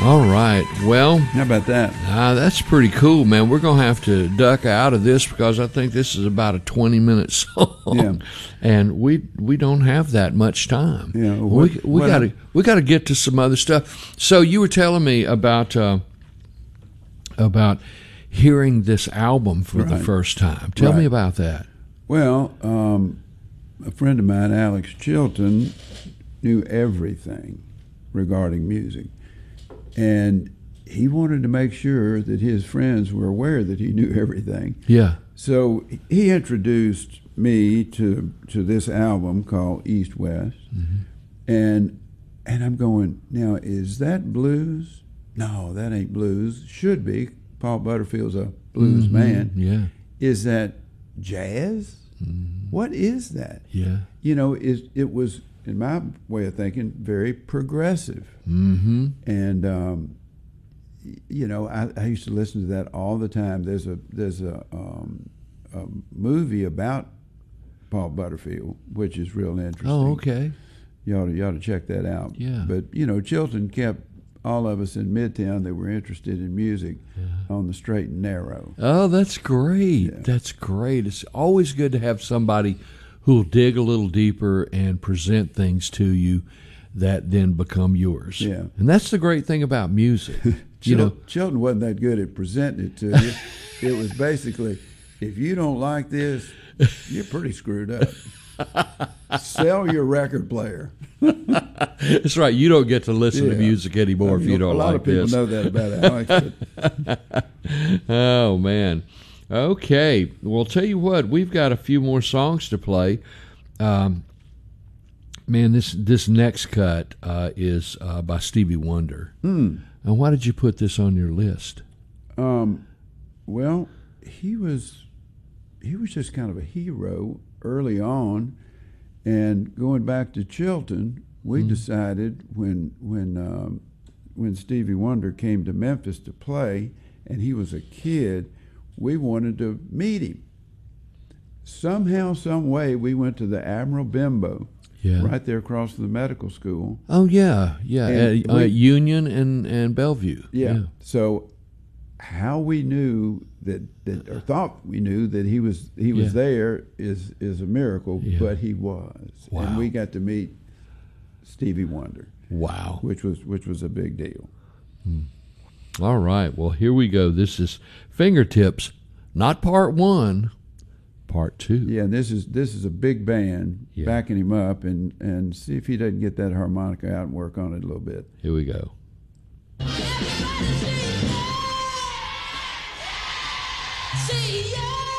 All right. Well, How about that? that's pretty cool, man. We're going to have to duck out of this because I think this is about a 20-minute song. Yeah. And we don't have that much time. Yeah, we got to get to some other stuff. So you were telling me about hearing this album for the first time. Tell me about that. Well, a friend of mine, Alex Chilton, knew everything regarding music. And he wanted to make sure that his friends were aware that he knew everything. Yeah. So he introduced me to this album called East West. Mm-hmm. And I'm going, now, is that blues? No, that ain't blues. Should be. Paul Butterfield's a blues man. Yeah. Is that jazz? Mm-hmm. What is that? Yeah. You know, it was, in my way of thinking, very progressive. Mm-hmm. And you know, I used to listen to that all the time. There's a movie about Paul Butterfield, which is real interesting. Oh, okay. You ought to check that out. Yeah. But you know, Chilton kept all of us in Midtown that were interested in music on the straight and narrow. Oh, that's great. Yeah. That's great. It's always good to have somebody who'll dig a little deeper and present things to you that then become yours. Yeah. And that's the great thing about music. You know, Chilton wasn't that good at presenting it to you. It was basically, if you don't like this, you're pretty screwed up. Sell your record player. That's right. You don't get to listen to music anymore if you don't like this. A lot of people know that about Alex. Oh, man. Okay. Well, tell you what, we've got a few more songs to play. Man, this next cut is by Stevie Wonder. And why did you put this on your list? Well, he was just kind of a hero early on, and going back to Chilton, we decided when Stevie Wonder came to Memphis to play, and he was a kid, we wanted to meet him. Somehow, some way, we went to the Admiral Bimbo. Yeah. Right there across from the medical school. Oh, yeah, yeah, at Union and Bellevue. Yeah. So how we knew that or thought we knew that he was there is a miracle, but he was. Wow. And we got to meet Stevie Wonder. Wow. Which was a big deal. All right. Well, here we go. This is Fingertips, not part one. Part two. Yeah, this is a big band backing him up, and see if he doesn't get that harmonica out and work on it a little bit. Here we go. See ya!